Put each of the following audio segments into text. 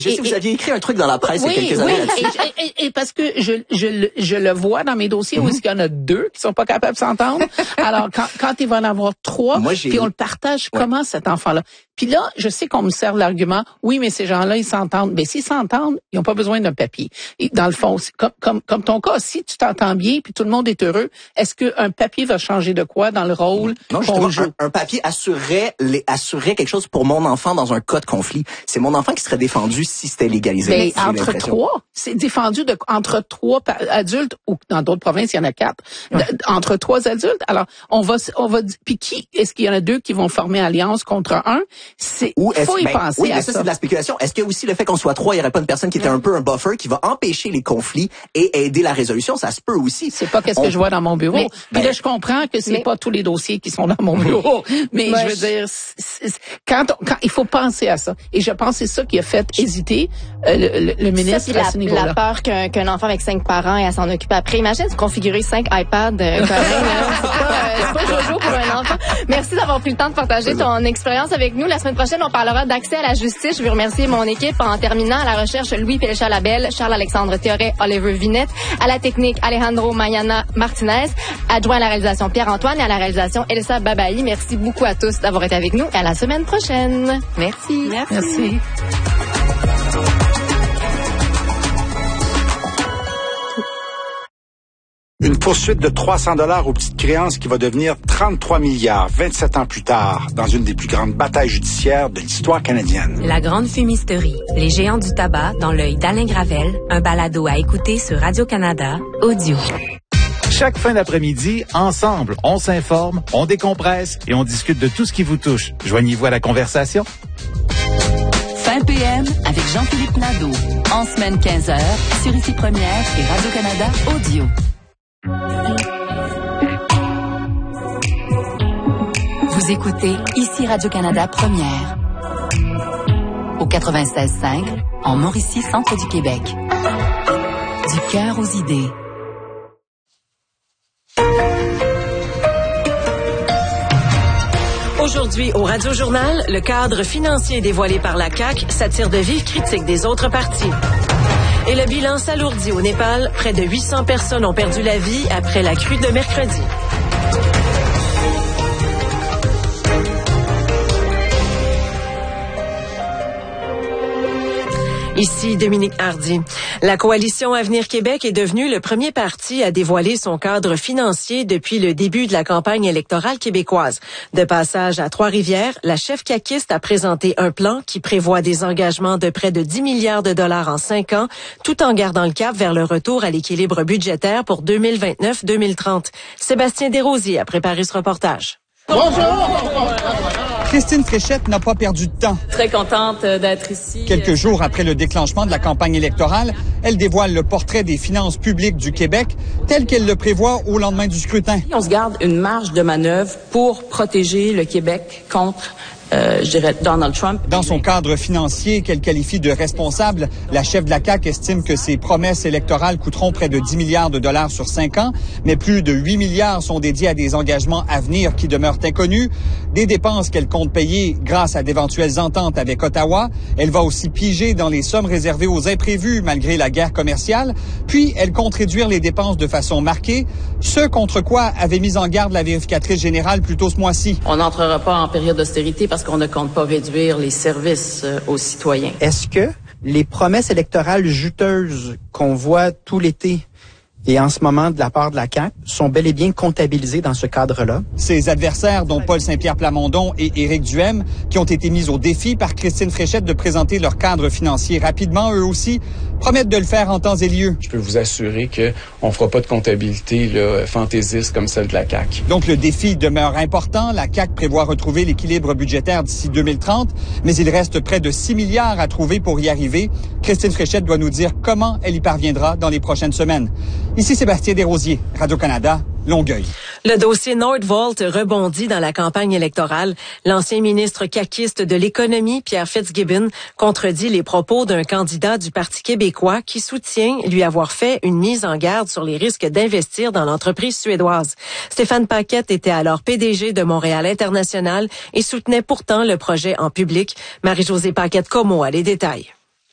Je sais que vous aviez écrit un truc dans la presse il y a quelques années là-dessus. Et parce que je le vois dans mes dossiers où il y en a 2 qui sont pas capables de s'entendre. Alors, quand il va en avoir 3, puis on le partage, comment cet enfant-là? Puis là, je sais qu'on me sert l'argument, oui, mais ces gens-là, ils s'entendent. Mais s'ils s'entendent, ils n'ont pas besoin d'un papier. Et dans le fond, comme ton cas, si tu t'entends bien, puis tout le monde est heureux, est-ce qu'un papier va changer de quoi dans le rôle? Non, justement, un papier assurerait quelque chose pour mon enfant dans un cas de conflit. C'est mon enfant qui serait défendu si c'était légalisé. Mais entre 3, c'est défendu entre 3 adultes, ou dans d'autres provinces, il y en a 4. Ouais. Entre 3 adultes. Alors, on va, puis qui, est-ce qu'il y en a 2 qui vont former alliance contre un? Faut y penser oui, à mais ça, c'est de la spéculation. Est-ce que aussi le fait qu'on soit 3, il n'y aurait pas une personne qui était un peu un buffer qui va empêcher les conflits et aider la résolution? Ça se peut aussi. C'est pas qu'est-ce que je vois dans mon bureau. Puis là, je comprends que c'est pas tous les dossiers qui sont dans mon bureau. Mais je veux dire, quand il faut penser à ça. Et je pense que c'est ça qui a fait hésiter le ministre à ce niveau-là. La peur qu'un enfant avec 5 parents et à s'en occuper après. Imagine se configurer 5 iPads c'est pas jojo pour un enfant. Merci d'avoir pris le temps de partager ton expérience avec nous. La semaine prochaine, on parlera d'accès à la justice. Je veux remercier mon équipe en terminant. À la recherche, Louis Pélécha-Labelle, Charles-Alexandre Théoret, Oliver Vinette. À la technique, Alejandro Mayana Martinez. Adjoint à la réalisation, Pierre-Antoine. Et à la réalisation, Elsa Babaï. Merci beaucoup à tous d'avoir été avec nous. Et à la semaine prochaine. Merci. Merci. Une poursuite de 300 $ aux petites créances qui va devenir 33 milliards 27 ans plus tard dans une des plus grandes batailles judiciaires de l'histoire canadienne. La Grande Fumisterie, les géants du tabac dans l'œil d'Alain Gravel, un balado à écouter sur Radio-Canada, audio. Chaque fin d'après-midi, ensemble, on s'informe, on décompresse et on discute de tout ce qui vous touche. Joignez-vous à la conversation. Fin PM avec Jean-Philippe Nadeau. En semaine 15h, sur Ici Première et Radio-Canada Audio. Vous écoutez Ici Radio-Canada Première. Au 96.5, en Mauricie, centre du Québec. Du cœur aux idées. Aujourd'hui, au Radio-Journal, le cadre financier dévoilé par la CAQ s'attire de vives critiques des autres partis. Et le bilan s'alourdit au Népal. Près de 800 personnes ont perdu la vie après la crue de mercredi. Ici Dominique Hardy. La coalition Avenir Québec est devenue le premier parti à dévoiler son cadre financier depuis le début de la campagne électorale québécoise. De passage à Trois-Rivières, la chef caquiste a présenté un plan qui prévoit des engagements de près de 10 milliards de dollars en 5 ans, tout en gardant le cap vers le retour à l'équilibre budgétaire pour 2029-2030. Sébastien Desrosiers a préparé ce reportage. Bonjour! Christine Fréchette n'a pas perdu de temps. Très contente d'être ici. Quelques jours après le déclenchement de la campagne électorale, elle dévoile le portrait des finances publiques du Québec tel qu'elle le prévoit au lendemain du scrutin. On se garde une marge de manœuvre pour protéger le Québec contre je dirais Donald Trump. Dans son cadre financier qu'elle qualifie de responsable, la chef de la CAQ estime que ses promesses électorales coûteront près de 10 milliards de dollars sur 5 ans, mais plus de 8 milliards sont dédiés à des engagements à venir qui demeurent inconnus, des dépenses qu'elle compte payer grâce à d'éventuelles ententes avec Ottawa. Elle va aussi piger dans les sommes réservées aux imprévus malgré la guerre commerciale, puis elle compte réduire les dépenses de façon marquée, ce contre quoi avait mis en garde la vérificatrice générale plus tôt ce mois-ci. On n'entrera pas en période d'austérité parce qu'on ne compte pas réduire les services aux citoyens. Est-ce que les promesses électorales juteuses qu'on voit tout l'été et en ce moment de la part de la CAQ sont bel et bien comptabilisés dans ce cadre-là? Ses adversaires, dont Paul Saint-Pierre Plamondon et Éric Duhem, qui ont été mis au défi par Christine Fréchette de présenter leur cadre financier rapidement, eux aussi, promettent de le faire en temps et lieu. Je peux vous assurer qu'on fera pas de comptabilité là, fantaisiste comme celle de la CAQ. Donc le défi demeure important. La CAQ prévoit retrouver l'équilibre budgétaire d'ici 2030, mais il reste près de 6 milliards à trouver pour y arriver. Christine Fréchette doit nous dire comment elle y parviendra dans les prochaines semaines. Ici Sébastien Desrosiers, Radio-Canada, Longueuil. Le dossier Nordvolt rebondit dans la campagne électorale. L'ancien ministre caquiste de l'Économie, Pierre Fitzgibbon, contredit les propos d'un candidat du Parti québécois qui soutient lui avoir fait une mise en garde sur les risques d'investir dans l'entreprise suédoise. Stéphane Paquette était alors PDG de Montréal International et soutenait pourtant le projet en public. Marie-Josée Paquette-Comeau a les détails.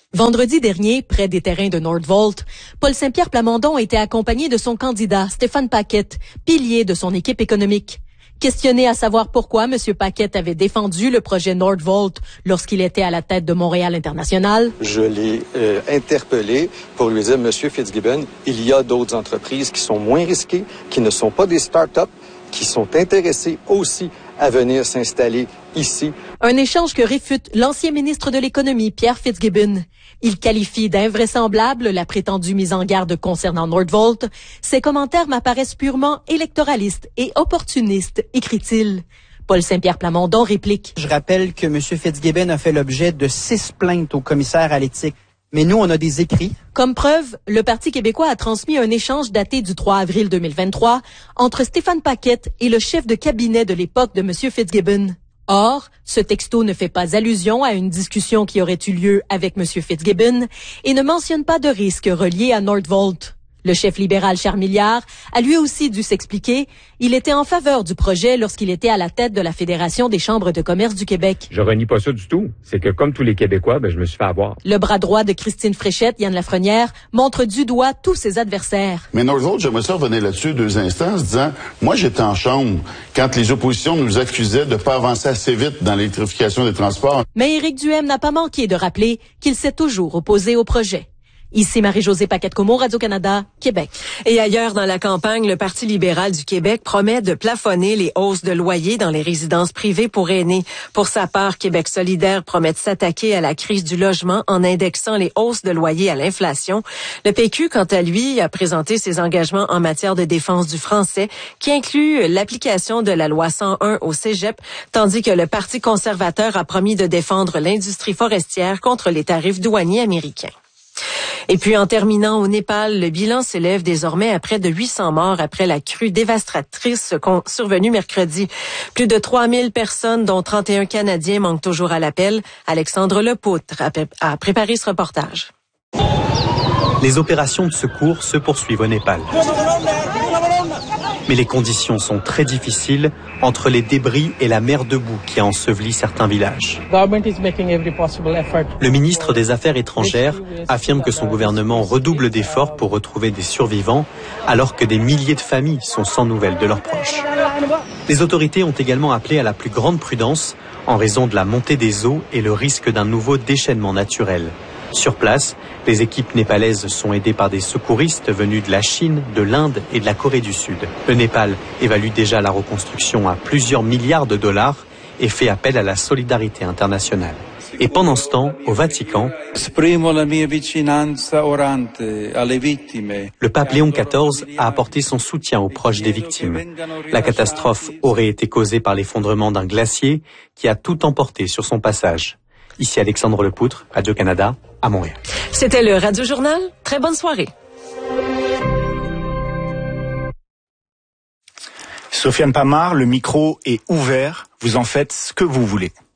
Vendredi dernier, près des terrains de Nordvolt, Paul Saint-Pierre Plamondon était accompagné de son candidat, Stéphane Paquette, pilier de son équipe économique. Questionné à savoir pourquoi M. Paquette avait défendu le projet Nordvolt lorsqu'il était à la tête de Montréal International. Je l'ai interpellé pour lui dire, M. Fitzgibbon, il y a d'autres entreprises qui sont moins risquées, qui ne sont pas des start-up, qui sont intéressées aussi à venir s'installer ici. Un échange que réfute l'ancien ministre de l'Économie, Pierre Fitzgibbon. Il qualifie d'invraisemblable la prétendue mise en garde concernant Nordvolt. Ses commentaires m'apparaissent purement électoralistes et opportunistes, écrit-il. Paul Saint-Pierre Plamondon réplique. Je rappelle que M. Fitzgibbon a fait l'objet de 6 plaintes au commissaire à l'éthique. Mais nous, on a des écrits. Comme preuve, le Parti québécois a transmis un échange daté du 3 avril 2023 entre Stéphane Paquette et le chef de cabinet de l'époque de M. Fitzgibbon. Or, ce texto ne fait pas allusion à une discussion qui aurait eu lieu avec M. Fitzgibbon et ne mentionne pas de risques reliés à Nordvolt. Le chef libéral Charles Milliard a lui aussi dû s'expliquer. Il était en faveur du projet lorsqu'il était à la tête de la Fédération des chambres de commerce du Québec. Je renie pas ça du tout. C'est que comme tous les Québécois, je me suis fait avoir. Le bras droit de Christine Fréchette, Yann Lafrenière, montre du doigt tous ses adversaires. Mais Nordvolt, j'aimerais ça revenir là-dessus 2 instants en se disant, moi j'étais en chambre quand les oppositions nous accusaient de pas avancer assez vite dans l'électrification des transports. Mais Éric Duhem n'a pas manqué de rappeler qu'il s'est toujours opposé au projet. Ici Marie-Josée Paquette-Comeau, Radio-Canada, Québec. Et ailleurs dans la campagne, le Parti libéral du Québec promet de plafonner les hausses de loyers dans les résidences privées pour aînés. Pour sa part, Québec solidaire promet de s'attaquer à la crise du logement en indexant les hausses de loyers à l'inflation. Le PQ, quant à lui, a présenté ses engagements en matière de défense du français, qui inclut l'application de la loi 101 au cégep, tandis que le Parti conservateur a promis de défendre l'industrie forestière contre les tarifs douaniers américains. Et puis, en terminant au Népal, le bilan s'élève désormais à près de 800 morts après la crue dévastatrice survenue mercredi. Plus de 3000 personnes, dont 31 Canadiens, manquent toujours à l'appel. Alexandre Lepoutre a préparé ce reportage. Les opérations de secours se poursuivent au Népal. Mais les conditions sont très difficiles entre les débris et la mer de boue qui a enseveli certains villages. Le ministre des Affaires étrangères affirme que son gouvernement redouble d'efforts pour retrouver des survivants, alors que des milliers de familles sont sans nouvelles de leurs proches. Les autorités ont également appelé à la plus grande prudence en raison de la montée des eaux et le risque d'un nouveau déchaînement naturel. Sur place, les équipes népalaises sont aidées par des secouristes venus de la Chine, de l'Inde et de la Corée du Sud. Le Népal évalue déjà la reconstruction à plusieurs milliards de dollars et fait appel à la solidarité internationale. Et pendant ce temps, au Vatican, le pape Léon XIV a apporté son soutien aux proches des victimes. La catastrophe aurait été causée par l'effondrement d'un glacier qui a tout emporté sur son passage. Ici Alexandre Lepoutre, Radio-Canada, à Montréal. C'était le Radio Journal. Très bonne soirée. Sofiane Pamar, le micro est ouvert. Vous en faites ce que vous voulez.